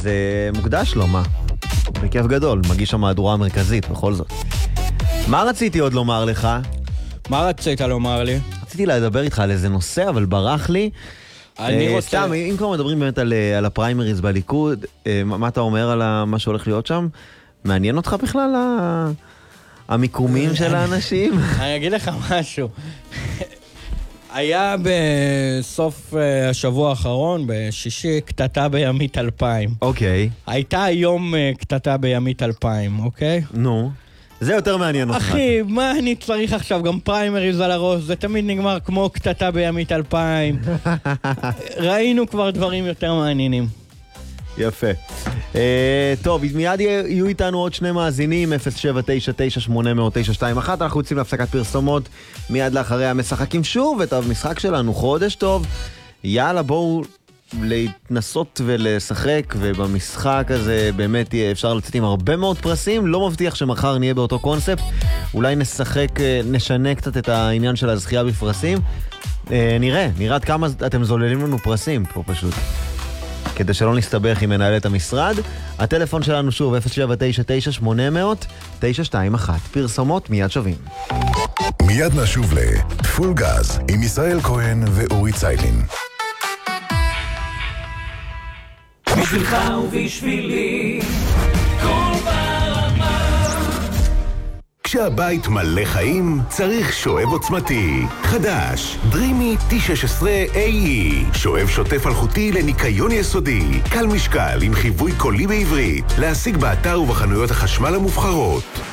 אז מוקדש לו, מה? בכיף גדול, מגיש המהדורה המרכזית, בכל זאת. מה רציתי עוד לומר לך? מה רצית לומר לי? רציתי לדבר איתך על איזה נושא, אבל ברח לי. סתם, אם כבר מדברים באמת על הפריימריז בליכוד, מה אתה אומר על מה שהולך להיות שם? מעניין אותך בכלל המיקומים של האנשים? אני אגיד לך משהו. היה בסוף השבוע האחרון, בשישי, קטטה בימית 2000. אוקיי. הייתה היום קטטה בימית 2000, אוקיי? נו. זה יותר מעניין אותך. אחי, מה אני צריך עכשיו? גם פריימריז על הראש, זה תמיד נגמר כמו קטטה בימית 2000. ראינו כבר דברים יותר מעניינים. יפה. טוב, מיד יהיו איתנו עוד שני מאזינים, 0799-800-921. אנחנו יוצאים להפסקת פרסומות מיד לאחרי המשחקים שוב את המשחק שלנו, חודש טוב. יאללה, בואו להתנסות ולשחק, ובמשחק הזה באמת אפשר לצאת עם הרבה מאוד פרסים. לא מבטיח שמחר נהיה באותו קונספט, אולי נשחק, נשנה קצת את העניין של הזכייה בפרסים. נראה עד כמה אתם זוללים לנו פרסים פה פשוט, כדי שלא נסתבך עם מנהלת המשרד. הטלפון שלנו שוב 0799-800-921. פרסומות מיד שווים. מיד נשוב לפול גז עם ישראל כהן ואורי ציילין. בשבילך ובשבילי כל ברמה. כשהבית מלא חיים, צריך שואב עוצמתי. חדש, דרימי T16AE. שואב שוטף אלחוטי לניקיון יסודי. קל משקל עם חיווי קולי בעברית. להשיג באתר ובחנויות החשמל המובחרות.